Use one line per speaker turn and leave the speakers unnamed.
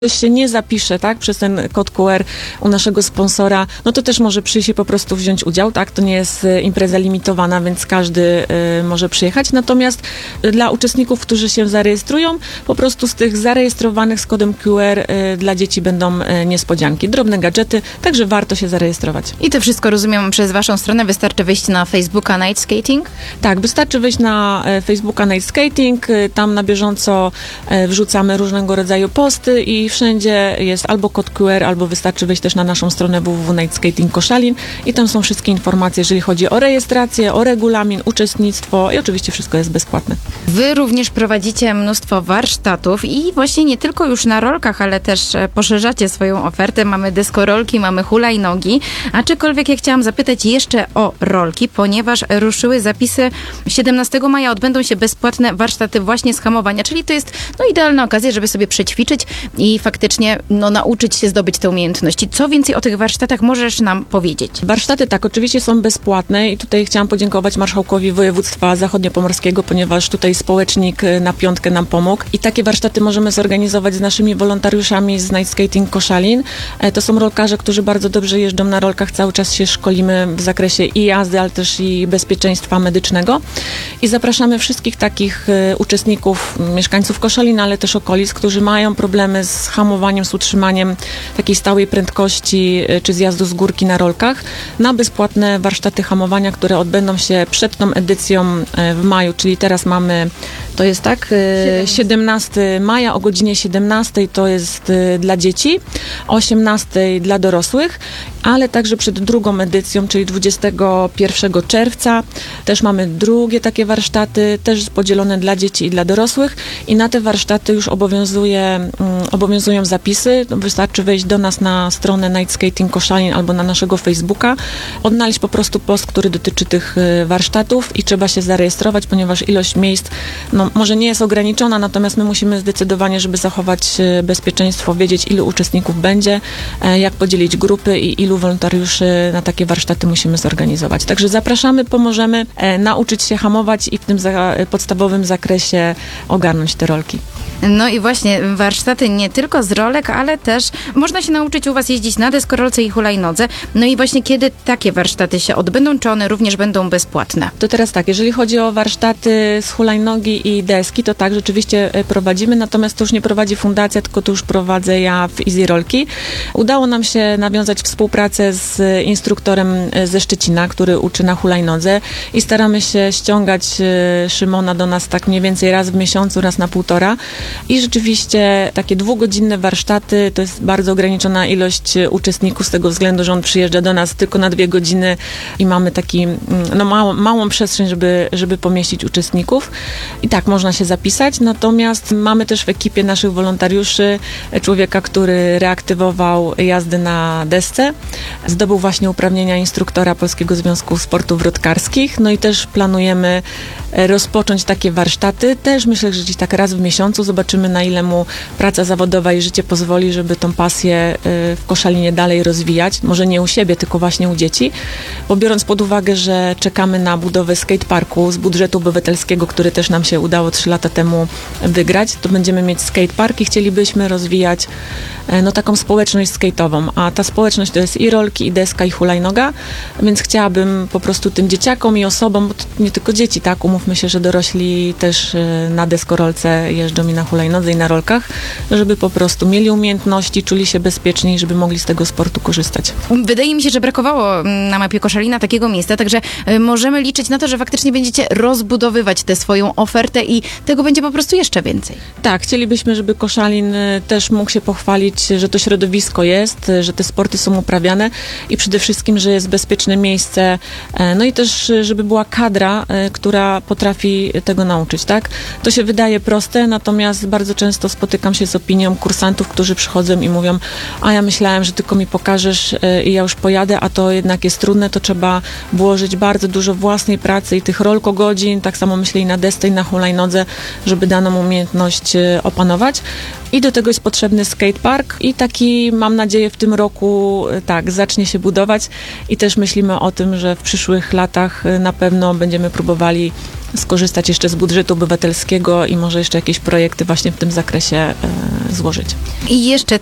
ktoś się nie zapisze, tak, przez ten kod QR u naszego sponsora, no to też może przyjść i po prostu wziąć udział, tak, to nie jest impreza limitowana, więc każdy może przyjechać, natomiast dla uczestników, którzy się zarejestrują, po prostu z tych zarejestrowanych z kodem QR dla dzieci będą niespodzianki, drobne gadżety, także warto się zarejestrować.
I to wszystko, rozumiem, przez waszą stronę, wystarczy wejść na Facebooka Night Skating?
Tak, wystarczy wejść na Facebooka Night Skating, tam na bieżąco wrzucamy różnego rodzaju posty i wszędzie jest albo kod QR, albo wystarczy wejść też na naszą stronę www.nightskating.Koszalin i tam są wszystkie informacje, jeżeli chodzi o rejestrację, o regulamin, uczestnictwo i oczywiście wszystko jest bezpłatne.
Wy również prowadzicie mnóstwo warsztatów i właśnie nie tylko już na rolkach, ale też poszerzacie swoją ofertę. Mamy deskorolki, mamy hulajnogi, a czykolwiek ja chciałam zapytać jeszcze o rolki, ponieważ ruszyły zapisy 17 maja, odbędą się bezpłatne warsztaty właśnie z hamowania, czyli to jest idealna okazja, żeby sobie przećwiczyć i faktycznie nauczyć się zdobyć te umiejętności. Co więcej o tych warsztatach możesz nam powiedzieć?
Warsztaty tak, oczywiście są bezpłatne i tutaj chciałam podziękować marszałkowi województwa zachodniopomorskiego, ponieważ tutaj społecznik na piątkę nam pomógł i takie warsztaty możemy zorganizować z naszymi wolontariuszami z Night Skating Koszalin. To są rolkarze, którzy bardzo dobrze jeżdżą na rolkach, cały czas się szkolimy w zakresie i jazdy, ale też i bezpieczeństwa medycznego i zapraszamy wszystkich takich uczestników, mieszkańców Koszalin, ale też okolic, którzy mają problemy z hamowaniem, z utrzymaniem takiej stałej prędkości czy zjazdu z górki na rolkach na bezpłatne warsztaty hamowania, które odbędą się przed tą edycją w maju, czyli teraz mamy, to jest tak, 17 maja o godzinie 17 to jest dla dzieci, 18 dla dorosłych, ale także przed drugą edycją, czyli 21 czerwca też mamy drugie takie warsztaty, też podzielone dla dzieci i dla dorosłych i na te warsztaty już obowiązują zapisy. Wystarczy wejść do nas na stronę Night Skating Koszalin albo na naszego Facebooka, odnaleźć po prostu post, który dotyczy tych warsztatów i trzeba się zarejestrować, ponieważ ilość miejsc może nie jest ograniczona, natomiast my musimy zdecydowanie, żeby zachować bezpieczeństwo, wiedzieć, ilu uczestników będzie, jak podzielić grupy i ilu wolontariuszy na takie warsztaty musimy zorganizować. Także zapraszamy, pomożemy nauczyć się hamować i w tym podstawowym zakresie ogarnąć te rolki.
No i właśnie warsztaty nie tylko z rolek, ale też można się nauczyć u was jeździć na deskorolce i hulajnodze. No i właśnie kiedy takie warsztaty się odbędą, czy one również będą bezpłatne?
To teraz tak, jeżeli chodzi o warsztaty z hulajnogi i deski, to tak, rzeczywiście prowadzimy, natomiast to już nie prowadzi fundacja, tylko to już prowadzę ja w Easy Rolki. Udało nam się nawiązać współpracę z instruktorem ze Szczecina, który uczy na hulajnodze i staramy się ściągać Szymona do nas tak mniej więcej raz w miesiącu, raz na półtora. I rzeczywiście takie 2-godzinne warsztaty to jest bardzo ograniczona ilość uczestników z tego względu, że on przyjeżdża do nas tylko na 2 godziny i mamy taki małą przestrzeń, żeby pomieścić uczestników. I tak można się zapisać, natomiast mamy też w ekipie naszych wolontariuszy człowieka, który reaktywował jazdy na desce. Zdobył właśnie uprawnienia instruktora Polskiego Związku Sportów Wrotkarskich. No i też planujemy rozpocząć takie warsztaty. Też myślę, że gdzieś tak raz w miesiącu zobaczymy, na ile mu praca zawodowa i życie pozwoli, żeby tą pasję w Koszalinie dalej rozwijać. Może nie u siebie, tylko właśnie u dzieci. Bo biorąc pod uwagę, że czekamy na budowę skateparku z budżetu obywatelskiego, który też nam się udało 3 lata temu wygrać, to będziemy mieć skatepark i chcielibyśmy rozwijać taką społeczność skate'ową. A ta społeczność to jest i rolki, i deska, i hulajnoga, więc chciałabym po prostu tym dzieciakom i osobom, bo to nie tylko dzieci, tak, umówmy się, że dorośli też na deskorolce jeżdżą i na hulajnodze i na rolkach, żeby po prostu mieli umiejętności, czuli się bezpieczni, żeby mogli z tego sportu korzystać.
Wydaje mi się, że brakowało na mapie Koszalina takiego miejsca, także możemy liczyć na to, że faktycznie będziecie rozbudowywać tę swoją ofertę i tego będzie po prostu jeszcze więcej.
Tak, chcielibyśmy, żeby Koszalin też mógł się pochwalić, że to środowisko jest, że te sporty są uprawiane i przede wszystkim, że jest bezpieczne miejsce, no i też, żeby była kadra, która potrafi tego nauczyć, tak? To się wydaje proste, natomiast bardzo często spotykam się z opinią kursantów, którzy przychodzą i mówią, a ja myślałem, że tylko mi pokażesz i ja już pojadę, a to jednak jest trudne, to trzeba włożyć bardzo dużo własnej pracy i tych rolkogodzin, tak samo myślę i na desce i na hulajnodze, żeby daną umiejętność opanować. I do tego jest potrzebny skatepark i taki, mam nadzieję, w tym roku tak, zacznie się budować i też myślimy o tym, że w przyszłych latach na pewno będziemy próbowali skorzystać jeszcze z budżetu obywatelskiego i może jeszcze jakieś projekty właśnie w tym zakresie złożyć.
I jeszcze